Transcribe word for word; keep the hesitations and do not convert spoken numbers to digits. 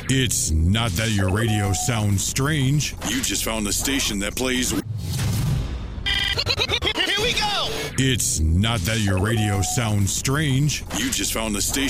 It's not that your radio sounds strange. You just found the station that plays. Here we go! It's not that your radio sounds strange. You just found the station.